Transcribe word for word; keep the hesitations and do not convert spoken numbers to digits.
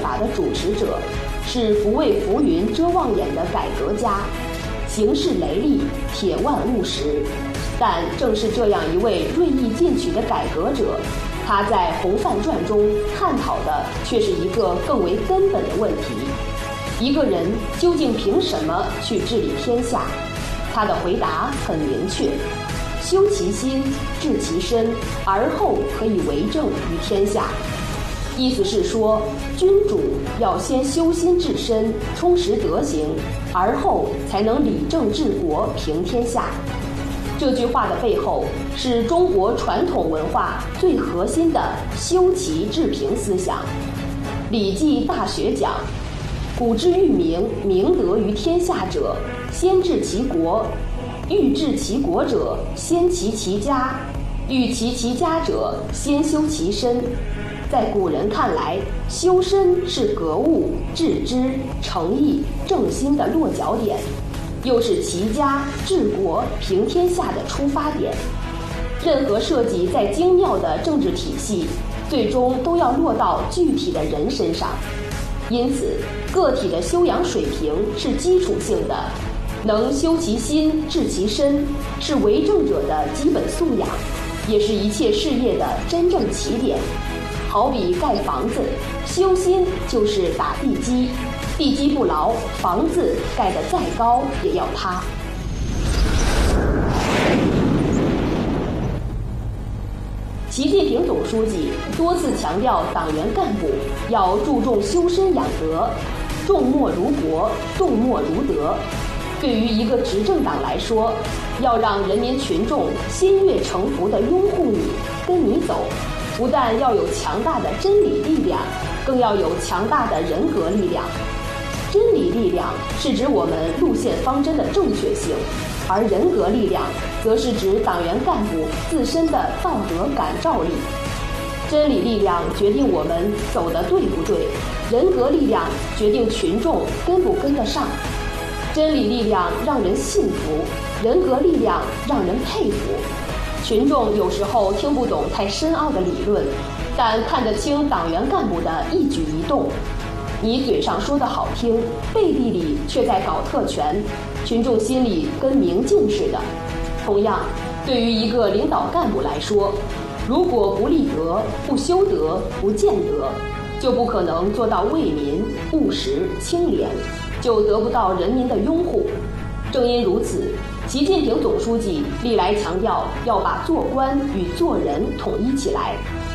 法的主持者，是不畏浮云遮望眼的改革家，行事雷厉，铁腕务实。但正是这样一位锐意进取的改革者，他在《洪范传》中探讨的却是一个更为根本的问题：一个人究竟凭什么去治理天下？他的回答很明确：修其心，治其身，而后可以为政于天下。意思是说，君主要先修心治身，充实德行，而后才能理政治国，平天下。这句话的背后是中国传统文化最核心的修齐治平思想。《礼记·大学》讲：古之欲明，明德于天下者，先治其国；欲治其国者，先齐其家；欲齐其家者，先修其身。在古人看来，修身是格物、致知、诚意、正心的落脚点，又是齐家、治国、平天下的出发点。任何设计再精妙的政治体系，最终都要落到具体的人身上。因此，个体的修养水平是基础性的，能修其心、治其身，是为政者的基本素养，也是一切事业的真正起点。好比盖房子，修心就是打地基，地基不牢，房子盖得再高也要塌。习近平总书记多次强调，党员干部要注重修身养德，重墨如国，重墨如德。对于一个执政党来说，要让人民群众心悦诚服地拥护你，跟你走，不但要有强大的真理力量，更要有强大的人格力量。真理力量是指我们路线方针的正确性，而人格力量则是指党员干部自身的道德感召力。真理力量决定我们走得对不对，人格力量决定群众跟不跟得上。真理力量让人信服，人格力量让人佩服。群众有时候听不懂太深奥的理论，但看得清党员干部的一举一动。你嘴上说的好听，背地里却在搞特权，群众心里跟明镜似的。同样，对于一个领导干部来说，如果不立德、不修德、不见德，就不可能做到为民、务实、清廉，就得不到人民的拥护。正因如此，习近平总书记历来强调要把做官与做人统一起来，